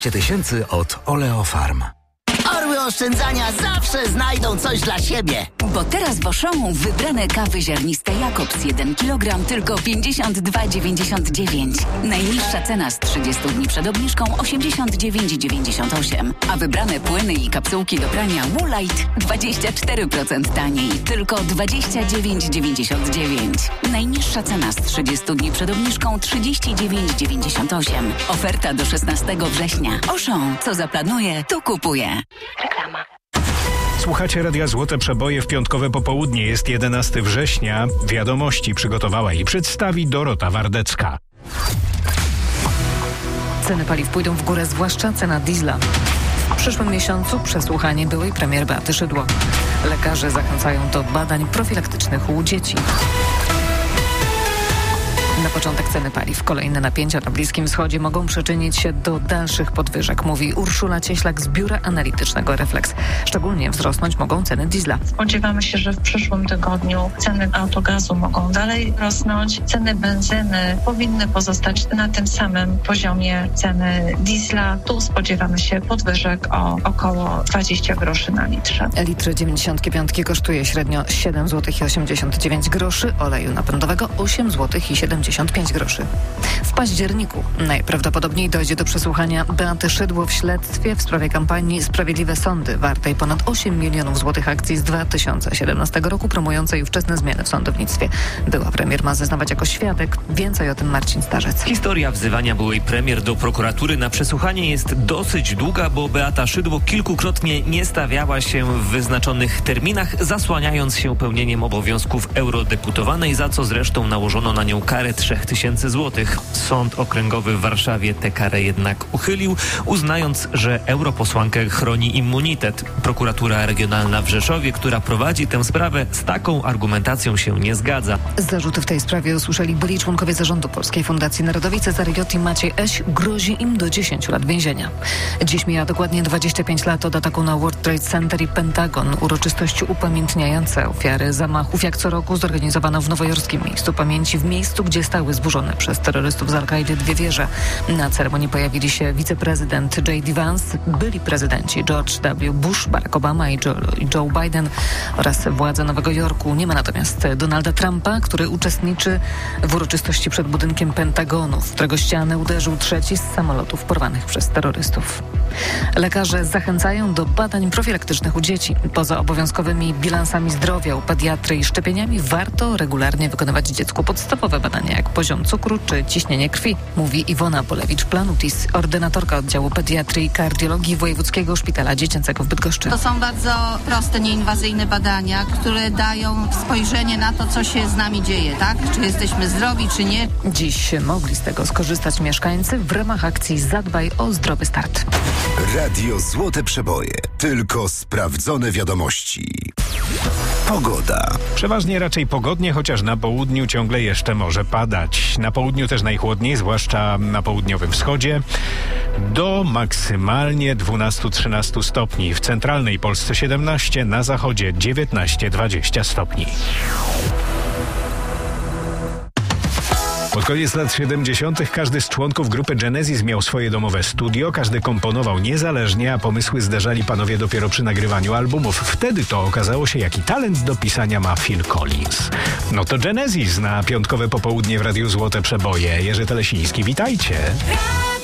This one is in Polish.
tysięcy od Oleo Farm. Orły oszczędzania zawsze znajdą coś dla siebie. Bo teraz w Auchan wybrane kawy ziarniste Jakobs 1 kg tylko 52,99. Najniższa cena z 30 dni przed obniżką 89,98. A wybrane płyny i kapsułki do prania Woolite 24% taniej, tylko 29,99. Najniższa cena z 30 dni przed obniżką 39,98. Oferta do 16 września. Auchan, co zaplanuje, to kupuje. Reklama. Słuchacie Radia Złote Przeboje w piątkowe popołudnie. Jest 11 września. Wiadomości przygotowała i przedstawi Dorota Wardecka. Ceny paliw pójdą w górę, zwłaszcza cena diesla. W przyszłym miesiącu przesłuchanie byłej premier Beaty Szydło. Lekarze zachęcają do badań profilaktycznych u dzieci. Na początek ceny paliw. Kolejne napięcia na Bliskim Wschodzie mogą przyczynić się do dalszych podwyżek, mówi Urszula Cieślak z Biura Analitycznego Reflex. Szczególnie wzrosnąć mogą ceny diesla. Spodziewamy się, że w przyszłym tygodniu ceny autogazu mogą dalej rosnąć. Ceny benzyny powinny pozostać na tym samym poziomie ceny diesla. Tu spodziewamy się podwyżek o około 20 groszy na litrze. Litr 95 kosztuje średnio 7,89 zł, oleju napędowego 8,75 zł. W październiku najprawdopodobniej dojdzie do przesłuchania Beaty Szydło w śledztwie w sprawie kampanii Sprawiedliwe Sądy, wartej ponad 8 milionów złotych akcji z 2017 roku, promującej ówczesne zmiany w sądownictwie. Była premier ma zeznawać jako świadek. Więcej o tym Marcin Starzec. Historia wzywania byłej premier do prokuratury na przesłuchanie jest dosyć długa, bo Beata Szydło kilkukrotnie nie stawiała się w wyznaczonych terminach, zasłaniając się pełnieniem obowiązków eurodeputowanej, za co zresztą nałożono na nią karę 3000 złotych. Sąd Okręgowy w Warszawie tę karę jednak uchylił, uznając, że europosłankę chroni immunitet. Prokuratura Regionalna w Rzeszowie, która prowadzi tę sprawę, z taką argumentacją się nie zgadza. Zarzuty w tej sprawie usłyszeli byli członkowie zarządu Polskiej Fundacji Narodowej Cezary J. i Maciej Eś. Grozi im do 10 lat więzienia. Dziś mija dokładnie 25 lat od ataku na World Trade Center i Pentagon. Uroczystości upamiętniające ofiary zamachów jak co roku zorganizowano w nowojorskim miejscu pamięci, w miejscu, gdzie stały zburzone przez terrorystów z Al-Kaidy dwie wieże. Na ceremonii pojawili się wiceprezydent J.D. Vance, byli prezydenci George W. Bush, Barack Obama i Joe Biden oraz władze Nowego Jorku. Nie ma natomiast Donalda Trumpa, który uczestniczy w uroczystości przed budynkiem Pentagonu, w którego ścianę uderzył trzeci z samolotów porwanych przez terrorystów. Lekarze zachęcają do badań profilaktycznych u dzieci. Poza obowiązkowymi bilansami zdrowia u pediatry i szczepieniami warto regularnie wykonywać dziecku podstawowe badania, jak poziom cukru czy ciśnienie krwi, mówi Iwona Polewicz-Planutis, ordynatorka oddziału pediatrii i kardiologii Wojewódzkiego Szpitala Dziecięcego w Bydgoszczy. To są bardzo proste, nieinwazyjne badania, które dają spojrzenie na to, co się z nami dzieje, tak? Czy jesteśmy zdrowi, czy nie. Dziś mogli z tego skorzystać mieszkańcy w ramach akcji Zadbaj o zdrowy start. Radio Złote Przeboje. Tylko sprawdzone wiadomości. Pogoda. Przeważnie raczej pogodnie, chociaż na południu ciągle jeszcze może padać. Na południu też najchłodniej, zwłaszcza na południowym wschodzie. Do maksymalnie 12-13 stopni. W centralnej Polsce 17, na zachodzie 19-20 stopni. Pod koniec lat 70. każdy z członków grupy Genesis miał swoje domowe studio, każdy komponował niezależnie, a pomysły zderzali panowie dopiero przy nagrywaniu albumów. Wtedy to okazało się, jaki talent do pisania ma Phil Collins. No to Genesis na piątkowe popołudnie w Radiu Złote Przeboje. Jerzy Telesiński, witajcie.